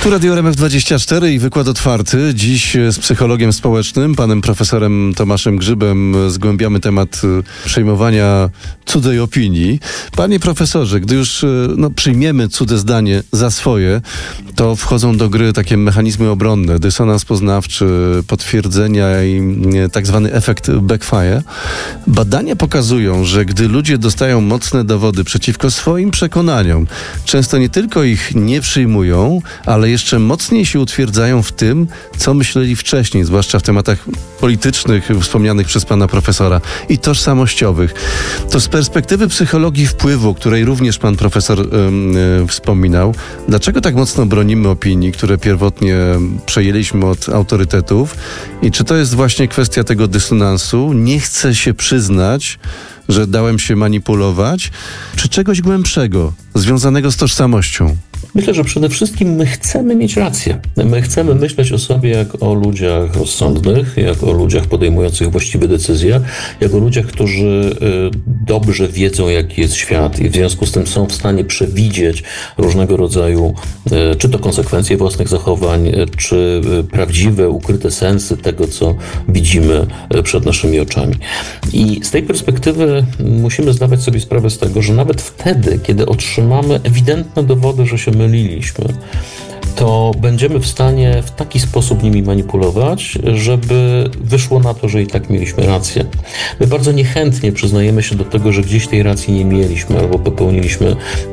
Tu Radio RMF24 i wykład otwarty. Dziś z psychologiem społecznym, panem profesorem Tomaszem Grzybem, zgłębiamy temat przejmowania cudzej opinii. Panie profesorze, gdy już przyjmiemy cudze zdanie za swoje, to wchodzą do gry takie mechanizmy obronne, dysonans poznawczy, potwierdzenia i tak zwany efekt backfire. Badania pokazują, że gdy ludzie dostają mocne dowody przeciwko swoim przekonaniom, często nie tylko ich nie przyjmują, ale jeszcze mocniej się utwierdzają w tym, co myśleli wcześniej, zwłaszcza w tematach politycznych wspomnianych przez pana profesora i tożsamościowych. To z perspektywy psychologii wpływu, której również pan profesor wspominał, dlaczego tak mocno bronimy opinii, które pierwotnie przejęliśmy od autorytetów i czy to jest właśnie kwestia tego dysonansu? Nie chcę się przyznać, że dałem się manipulować, czy czegoś głębszego, związanego z tożsamością? Myślę, że przede wszystkim my chcemy mieć rację. My chcemy myśleć o sobie jak o ludziach rozsądnych, jak o ludziach podejmujących właściwe decyzje, jak o ludziach, którzy dobrze wiedzą, jaki jest świat i w związku z tym są w stanie przewidzieć różnego rodzaju, czy to konsekwencje własnych zachowań, czy prawdziwe, ukryte sensy tego, co widzimy przed naszymi oczami. I z tej perspektywy musimy zdawać sobie sprawę z tego, że nawet wtedy, kiedy otrzymamy ewidentne dowody, że się myliliśmy, to będziemy w stanie w taki sposób nimi manipulować, żeby wyszło na to, że i tak mieliśmy rację. My bardzo niechętnie przyznajemy się do tego, że gdzieś tej racji nie mieliśmy, albo popełniliśmy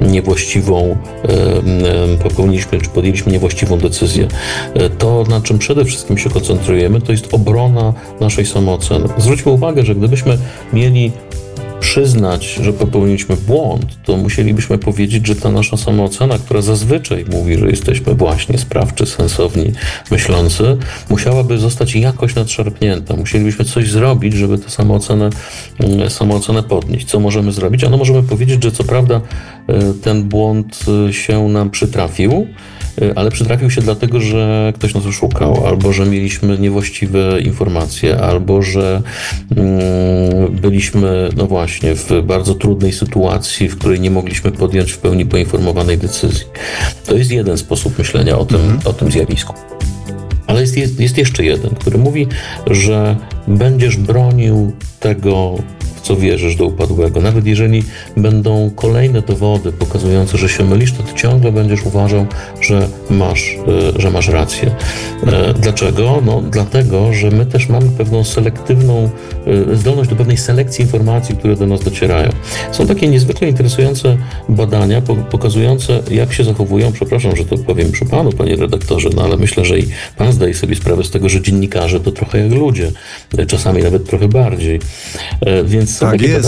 czy podjęliśmy niewłaściwą decyzję. To, na czym przede wszystkim się koncentrujemy, to jest obrona naszej samooceny. Zwróćmy uwagę, że gdybyśmy mieli przyznać, że popełniliśmy błąd, to musielibyśmy powiedzieć, że ta nasza samoocena, która zazwyczaj mówi, że jesteśmy właśnie sprawczy, sensowni, myślący, musiałaby zostać jakoś nadszarpnięta. Musielibyśmy coś zrobić, żeby tę samoocenę podnieść. Co możemy zrobić? Ano możemy powiedzieć, że co prawda ten błąd się nam przytrafił, ale przytrafił się dlatego, że ktoś nas oszukał, albo że mieliśmy niewłaściwe informacje, albo że byliśmy, w bardzo trudnej sytuacji, w której nie mogliśmy podjąć w pełni poinformowanej decyzji. To jest jeden sposób myślenia o tym zjawisku. Ale jest jeszcze jeden, który mówi, że będziesz bronił tego, w co wierzysz, do upadłego. Nawet jeżeli będą kolejne dowody pokazujące, że się mylisz, to ty ciągle będziesz uważał, że masz rację. Dlaczego? Dlatego, że my też mamy pewną selektywną zdolność do pewnej selekcji informacji, które do nas docierają. Są takie niezwykle interesujące badania pokazujące, jak się zachowują, przepraszam, że to powiem przy panu, panie redaktorze, ale myślę, że i pan zdaje sobie sprawę z tego, że dziennikarze to trochę jak ludzie, czasami nawet trochę bardziej. Więc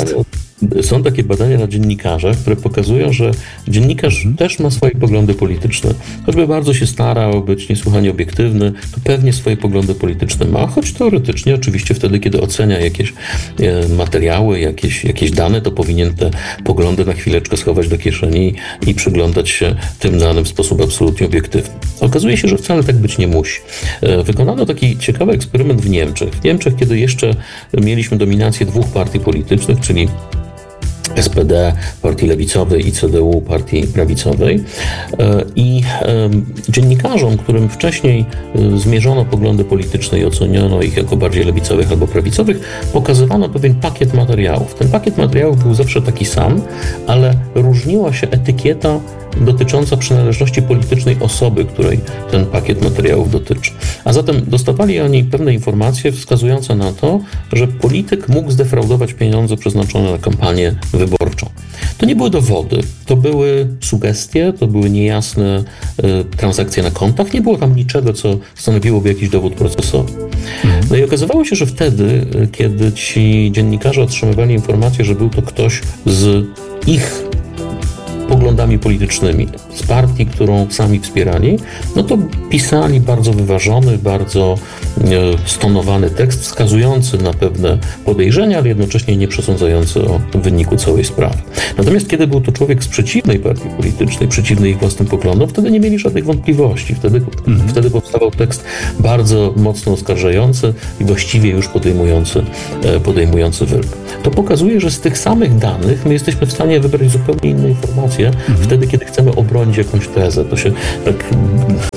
są takie badania na dziennikarzach, które pokazują, że dziennikarz też ma swoje poglądy polityczne. Choćby bardzo się starał być niesłychanie obiektywny, to pewnie swoje poglądy polityczne ma, choć teoretycznie oczywiście wtedy, kiedy ocenia jakieś materiały, jakieś dane, to powinien te poglądy na chwileczkę schować do kieszeni i przyglądać się tym danym w sposób absolutnie obiektywny. Okazuje się, że wcale tak być nie musi. Wykonano taki ciekawy eksperyment w Niemczech. W Niemczech, kiedy jeszcze mieliśmy dominację dwóch partii politycznych, czyli SPD, partii lewicowej i CDU, partii prawicowej. I dziennikarzom, którym wcześniej zmierzono poglądy polityczne i oceniono ich jako bardziej lewicowych albo prawicowych, pokazywano pewien pakiet materiałów. Ten pakiet materiałów był zawsze taki sam, ale różniła się etykieta dotycząca przynależności politycznej osoby, której ten pakiet materiałów dotyczy. A zatem dostawali oni pewne informacje wskazujące na to, że polityk mógł zdefraudować pieniądze przeznaczone na kampanię wyborczą. To nie były dowody, to były sugestie, to były niejasne transakcje na kontach, nie było tam niczego, co stanowiłoby jakiś dowód procesowy. No i okazywało się, że wtedy, kiedy ci dziennikarze otrzymywali informację, że był to ktoś z ich poglądami politycznymi, z partii, którą sami wspierali, to pisali bardzo wyważony, bardzo stonowany tekst, wskazujący na pewne podejrzenia, ale jednocześnie nie przesądzający o wyniku całej sprawy. Natomiast kiedy był to człowiek z przeciwnej partii politycznej, przeciwnej ich własnym poglądom, wtedy nie mieli żadnych wątpliwości. Wtedy powstawał tekst bardzo mocno oskarżający i właściwie już podejmujący wyrok. To pokazuje, że z tych samych danych my jesteśmy w stanie wybrać zupełnie inne informacje wtedy, kiedy chcemy obronić jakąś tezę. To się tak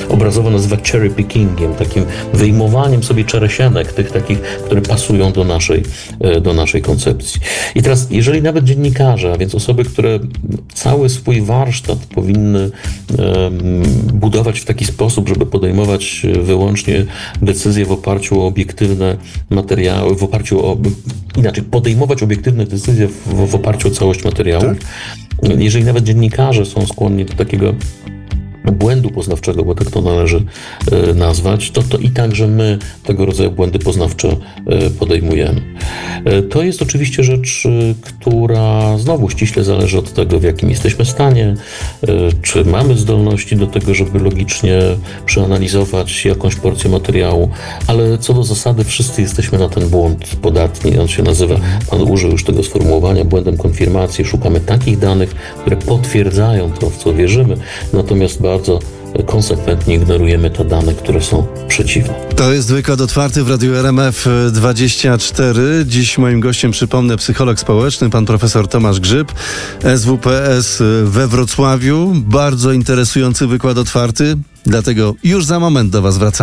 obrazowo nazywa cherry pickingiem, takim wyjmowaniem sobie czeresienek, tych takich, które pasują do naszej koncepcji. I teraz, jeżeli nawet dziennikarze, a więc osoby, które cały swój warsztat powinny budować w taki sposób, żeby podejmować wyłącznie decyzje w oparciu o obiektywne materiały, podejmować obiektywne decyzje w oparciu o całość materiałów. Tak. Jeżeli nawet dziennikarze są skłonni do takiego błędu poznawczego, bo tak to należy nazwać, to i także my tego rodzaju błędy poznawcze podejmujemy. To jest oczywiście rzecz, która znowu ściśle zależy od tego, w jakim jesteśmy stanie, czy mamy zdolności do tego, żeby logicznie przeanalizować jakąś porcję materiału, ale co do zasady wszyscy jesteśmy na ten błąd podatni. On się nazywa, pan użył już tego sformułowania, błędem konfirmacji. Szukamy takich danych, które potwierdzają to, w co wierzymy, natomiast bardzo konsekwentnie ignorujemy te dane, które są przeciwne. To jest Wykład Otwarty w Radiu RMF24. Dziś moim gościem, przypomnę, psycholog społeczny, pan profesor Tomasz Grzyb, SWPS we Wrocławiu. Bardzo interesujący Wykład Otwarty, dlatego już za moment do was wracamy.